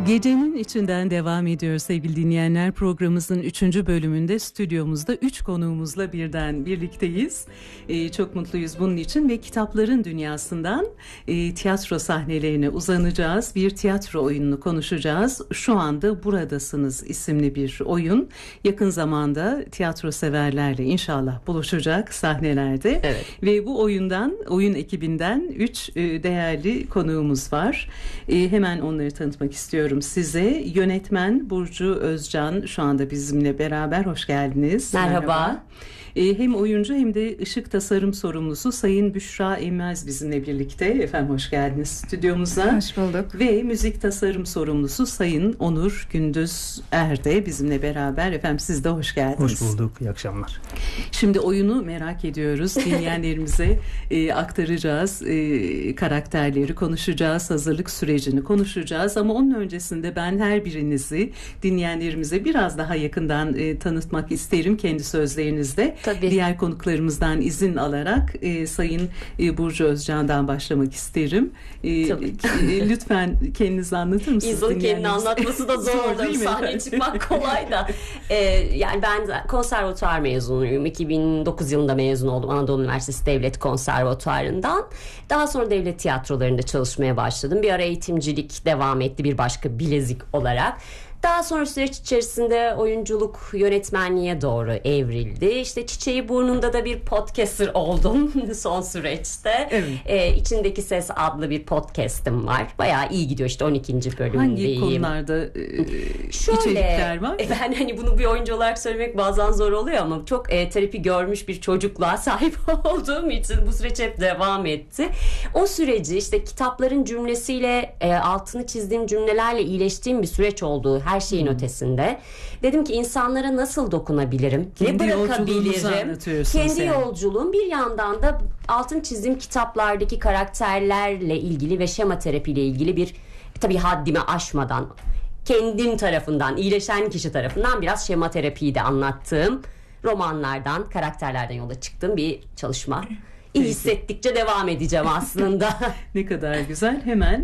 Gecenin içinden devam ediyor sevgili dinleyenler. Programımızın 3. bölümünde stüdyomuzda 3 konuğumuzla birden birlikteyiz. Çok mutluyuz bunun için ve kitapların dünyasından tiyatro sahnelerine uzanacağız. Bir tiyatro oyununu konuşacağız. Şu anda Buradasınız isimli bir oyun. Yakın zamanda tiyatro severlerle inşallah buluşacak sahnelerde. Evet. Ve bu oyun ekibinden 3 değerli konuğumuz var. Hemen onları tanıtmak istiyorum size. Yönetmen Burcu Özcan şu anda bizimle beraber. Hoş geldiniz. Merhaba. Hem oyuncu hem de ışık tasarım sorumlusu Sayın Büşra Emmez bizimle birlikte. Efendim hoş geldiniz stüdyomuza. Hoş bulduk. Ve müzik tasarım sorumlusu Sayın Onur Gündüz de bizimle beraber. Efendim siz de hoş geldiniz. Hoş bulduk. İyi akşamlar. Şimdi oyunu merak ediyoruz. Dinleyenlerimize aktaracağız. Karakterleri konuşacağız. Hazırlık sürecini konuşacağız. Ama onun öncesinde ben her birinizi dinleyenlerimize biraz daha yakından tanıtmak isterim kendi sözlerinizde. Tabii. Diğer konuklarımızdan izin alarak Sayın Burcu Özcan'dan başlamak isterim. Lütfen kendinizi anlatır mısınız? İnsanın kendini anlatması da zor olur. Sahneye çıkmak kolay da. Yani ben konservatuvar mezunuyum. 2009 yılında mezun oldum Anadolu Üniversitesi Devlet Konservatuvarı'ndan. Daha sonra devlet tiyatrolarında çalışmaya başladım. Bir ara eğitimcilik devam etti bir başka bilezik olarak. Daha sonra süreç içerisinde oyunculuk yönetmenliğe doğru evrildi. İşte Çiçeği Burnunda da bir podcaster oldum son süreçte. Evet. İçindeki Ses adlı bir podcast'im var. Bayağı iyi gidiyor işte 12. bölümdeyim. Hangi konularda içerikler var? Ben hani bunu bir oyuncu olarak söylemek bazen zor oluyor ama çok terapi görmüş bir çocukluğa sahip olduğum için bu süreç hep devam etti. O süreci işte kitapların cümlesiyle altını çizdiğim cümlelerle iyileştiğim bir süreç oldu. Her şeyin ötesinde. Dedim ki insanlara nasıl dokunabilirim? Kendi ne bırakabilirim? Kendi yolculuğum. Bir yandan da altın çizdiğim kitaplardaki karakterlerle ilgili ve şema terapiyle ilgili bir tabii haddimi aşmadan kendim tarafından, iyileşen kişi tarafından biraz şema terapiyi de anlattığım romanlardan, karakterlerden yola çıktığım bir çalışma. İyi hissettikçe devam edeceğim aslında. Ne kadar güzel. Hemen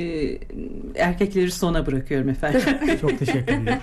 erkekleri sona bırakıyorum efendim. Çok teşekkür ederim.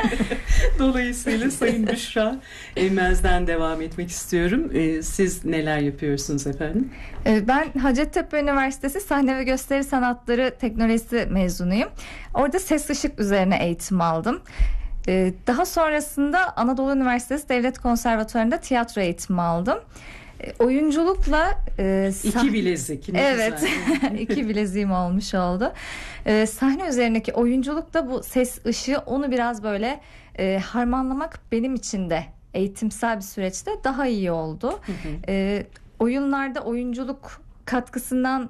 Dolayısıyla Sayın Büşra Emmez'den devam etmek istiyorum. Siz neler yapıyorsunuz efendim? Ben Hacettepe Üniversitesi Sahne ve Gösteri Sanatları Teknolojisi mezunuyum. Orada ses ışık üzerine eğitim aldım. Daha sonrasında Anadolu Üniversitesi Devlet Konservatuvarı'nda tiyatro eğitimi aldım. Oyunculukla iki bilezik. Evet. İki bileziğim olmuş oldu. Sahne üzerindeki oyunculukla bu ses ışığı onu biraz böyle harmanlamak benim için de eğitimsel bir süreçte daha iyi oldu. Oyunlarda oyunculuk katkısından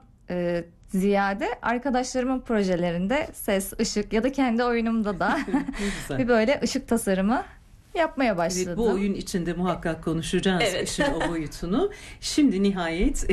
ziyade arkadaşlarımın projelerinde ses, ışık ya da kendi oyunumda da bir böyle ışık tasarımı yapmaya başladım. Evet, bu oyun içinde muhakkak konuşacağız işin o boyutunu. Şimdi nihayet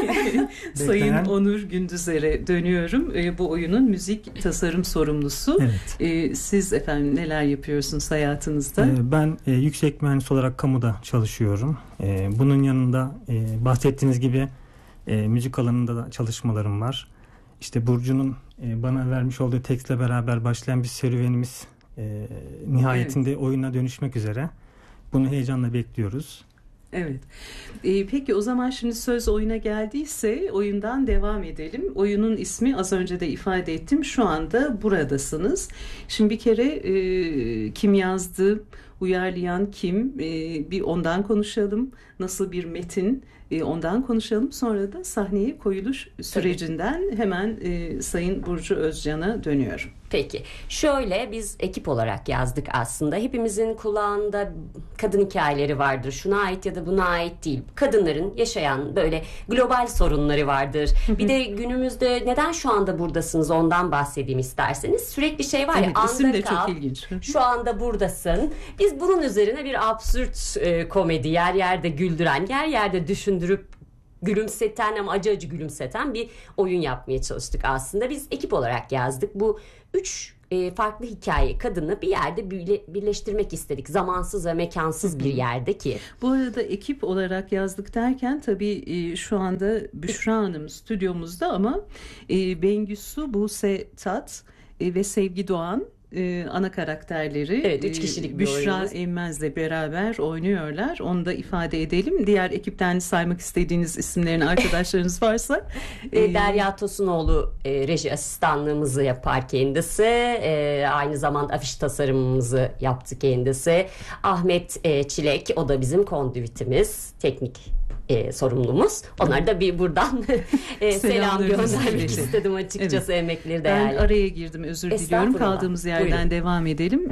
Sayın Onur Gündüzer'e dönüyorum. Bu oyunun müzik tasarım sorumlusu. Evet. Siz efendim neler yapıyorsunuz hayatınızda? Ben yüksek mühendis olarak kamuda çalışıyorum. Bunun yanında bahsettiğiniz gibi müzik alanında da çalışmalarım var. İşte Burcu'nun bana vermiş olduğu tekstle beraber başlayan bir serüvenimiz nihayetinde oyuna dönüşmek üzere. Bunu heyecanla bekliyoruz. Evet. Peki o zaman şimdi söz oyuna geldiyse oyundan devam edelim. Oyunun ismi az önce de ifade ettim. Şu anda Buradasınız. Şimdi bir kere kim yazdı, uyarlayan kim? Bir ondan konuşalım. Nasıl bir metin? Ondan konuşalım. Sonra da sahneye koyuluş sürecinden hemen Sayın Burcu Özcan'a dönüyorum. Peki. Şöyle biz ekip olarak yazdık aslında. Hepimizin kulağında kadın hikayeleri vardır. Şuna ait ya da buna ait değil. Kadınların yaşayan böyle global sorunları vardır. Bir de günümüzde neden şu anda buradasınız ondan bahsedeyim isterseniz. Sürekli şey var ya evet, anda isim de kal. Çok ilginç. Şu anda buradasın. Biz bunun üzerine bir absürt komedi, yer yerde güldüren, yer yerde düşündürüp gülümseten ama acı acı gülümseten bir oyun yapmaya çalıştık aslında. Biz ekip olarak yazdık. Bu 3 farklı hikaye kadını bir yerde birleştirmek istedik. Zamansız ve mekansız bir yerde ki. Bu arada ekip olarak yazdık derken tabii şu anda Büşra Hanım stüdyomuzda ama Bengüsü, Buse Tat ve Sevgi Doğan ana karakterleri. Evet, 3 kişilik bir Büşra oyunumuz. Emmez'le beraber oynuyorlar. Onu da ifade edelim. Diğer ekipten saymak istediğiniz isimlerin arkadaşlarınız varsa. Derya Tosunoğlu reji asistanlığımızı yapar kendisi. Aynı zamanda afiş tasarımımızı yaptı kendisi. Ahmet Çilek, o da bizim kondüitimiz, teknik sorumlumuz. Onlara da bir buradan selam göndermek istedim açıkçası, evet. Emekleri değerli. Ben araya girdim, özür diliyorum. Kaldığımız yerden buyurun, devam edelim.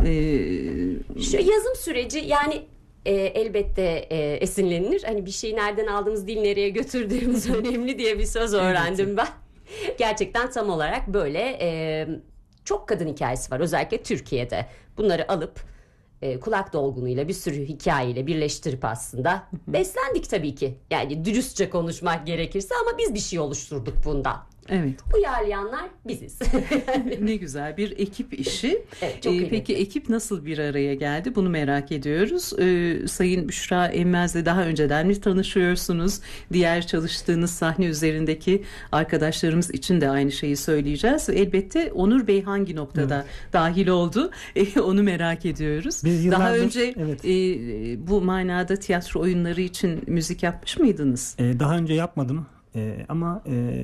Şu yazım süreci yani elbette esinlenir. Hani bir şeyi nereden aldığımız değil, nereye götürdüğümüz önemli diye bir söz öğrendim evet, ben. Gerçekten tam olarak böyle çok kadın hikayesi var. Özellikle Türkiye'de. Bunları alıp kulak dolgunuyla bir sürü hikayeyle birleştirip aslında beslendik tabii ki. Yani dürüstçe konuşmak gerekirse, ama biz bir şey oluşturduk bundan. Evet. Uyarlayanlar biziz. Ne güzel bir ekip işi. Evet, çok peki ekip nasıl bir araya geldi? Bunu merak ediyoruz. Sayın Büşra Emmez'le daha önceden mi tanışıyorsunuz? Diğer çalıştığınız sahne üzerindeki arkadaşlarımız için de aynı şeyi söyleyeceğiz. Elbette Onur Bey hangi noktada dahil oldu? Onu merak ediyoruz. Biz yıllardır, daha önce evet, bu manada tiyatro oyunları için müzik yapmış mıydınız? Daha önce yapmadım ama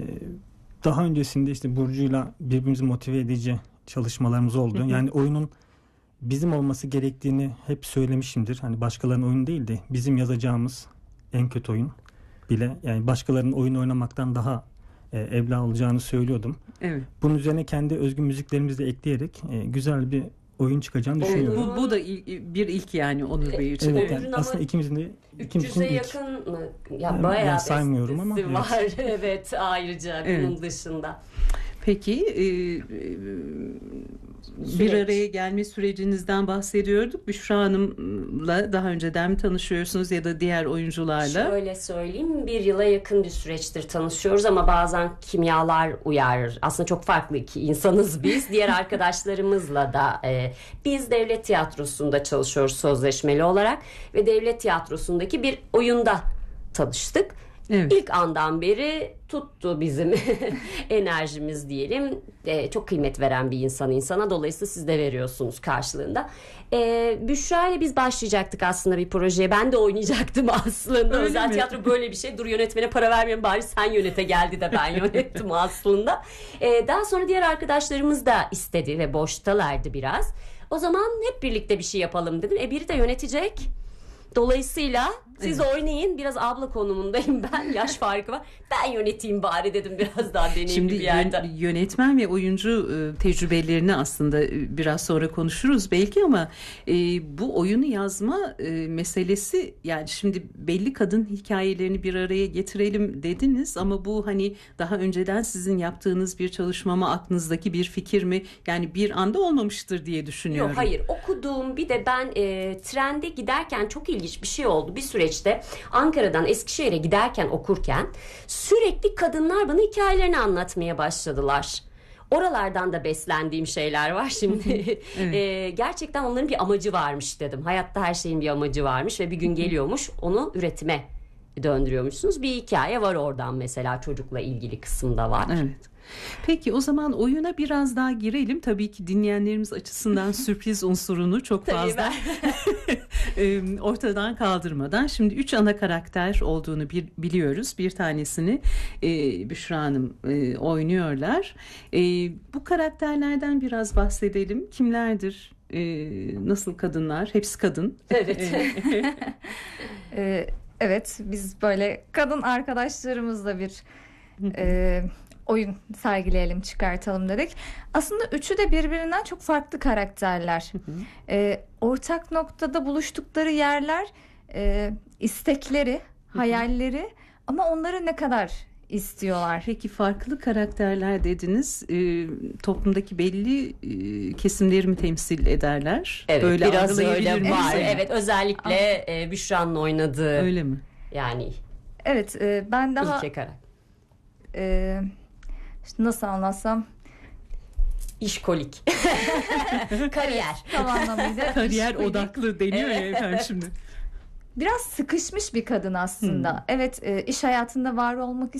daha öncesinde işte Burcu'yla birbirimizi motive edici çalışmalarımız oldu. Yani oyunun bizim olması gerektiğini hep söylemişimdir. Hani başkalarının oyunu değil de bizim yazacağımız en kötü oyun bile, yani başkalarının oyun oynamaktan daha evla olacağını söylüyordum. Evet. Bunun üzerine kendi özgün müziklerimizi de ekleyerek güzel bir oyun çıkacağını düşünüyorum. Bu da bir ilk yani Onur Bey için. Evet, yani aslında ikimizin de 300'e yakın mı? Ya bayağı ben saymıyorum ama var. Evet, ayrıca bunun dışında. Peki bir araya gelme sürecinizden bahsediyorduk. Büşra Hanım'la daha önceden mi tanışıyorsunuz ya da diğer oyuncularla? Şöyle söyleyeyim, 1 yıla yakın bir süreçtir tanışıyoruz ama bazen kimyalar uyar. Aslında çok farklı iki insanız biz. Diğer arkadaşlarımızla da biz devlet tiyatrosunda çalışıyoruz sözleşmeli olarak ve devlet tiyatrosundaki bir oyunda tanıştık. Evet. İlk andan beri tuttu bizim enerjimiz diyelim. Çok kıymet veren bir insana. Dolayısıyla siz de veriyorsunuz karşılığında. Büşra ile biz başlayacaktık aslında bir projeye. Ben de oynayacaktım aslında. Öyle özel mi? tiyatro böyle bir şey. Dur, yönetmene para vermeyin, bari sen yönete geldi de ben yönettim aslında. Daha sonra diğer arkadaşlarımız da istedi ve boştalardı biraz. O zaman hep birlikte bir şey yapalım dedim. Biri de yönetecek. Dolayısıyla siz oynayın, biraz abla konumundayım ben, yaş farkı var, ben yöneteyim bari dedim, biraz daha deneyimli şimdi bir yerde. Yönetmen ve oyuncu tecrübelerini aslında biraz sonra konuşuruz belki ama bu oyunu yazma meselesi, yani şimdi belli kadın hikayelerini bir araya getirelim dediniz ama bu hani daha önceden sizin yaptığınız bir çalışma mı, aklınızdaki bir fikir mi, yani bir anda olmamıştır diye düşünüyorum. Yok, hayır, okuduğum bir de ben trende giderken çok ilginç bir şey oldu bir süreçte. Ankara'dan Eskişehir'e giderken okurken sürekli kadınlar bana hikayelerini anlatmaya başladılar. Oralardan da beslendiğim şeyler var şimdi. Evet. Gerçekten onların bir amacı varmış dedim. Hayatta her şeyin bir amacı varmış ve bir gün geliyormuş, onu üretime döndürüyormuşsunuz. Bir hikaye var oradan, mesela çocukla ilgili kısımda var. Evet. Peki o zaman oyuna biraz daha girelim. Tabii ki dinleyenlerimiz açısından sürpriz unsurunu çok fazla ortadan kaldırmadan. Şimdi 3 ana karakter olduğunu biliyoruz. Bir tanesini Büşra Hanım oynuyorlar. Bu karakterlerden biraz bahsedelim. Kimlerdir? Nasıl kadınlar? Hepsi kadın. Evet. Evet, biz böyle kadın arkadaşlarımızla bir oyun sergileyelim, çıkartalım dedik. Aslında üçü de birbirinden çok farklı karakterler. Ortak noktada buluştukları yerler, istekleri, hayalleri, ama onları ne kadar istiyorlar. Peki farklı karakterler dediniz. Toplumdaki belli kesimleri mi temsil ederler? Evet, böyle biraz öyle var. Evet, evet, özellikle Büşra'nın oynadığı. Öyle mi? Yani. Evet, ben daha İlke karakter. nasıl anlatsam, İşkolik. Kariyer. Tam anlamıyla. Kariyer işkolik. odaklı deniyor ya efendim şimdi. Biraz sıkışmış bir kadın aslında. Evet, iş hayatında var olmak